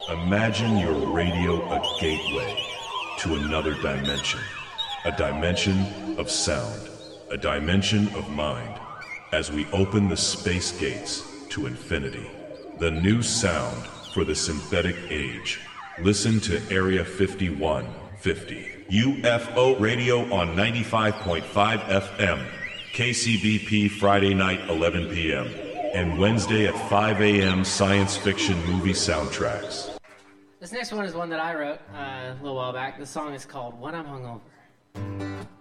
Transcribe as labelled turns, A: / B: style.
A: Imagine your radio a gateway to another dimension. A dimension of sound. A dimension of mind. As we open the space gates to infinity. The new sound for the synthetic age. Listen to Area 5150. UFO Radio on 95.5 FM. KCBP Friday night 11 p.m. and Wednesday at 5 a.m. science fiction movie soundtracks.
B: This next one is one that I wrote a little while back. The song is called When I'm Hungover.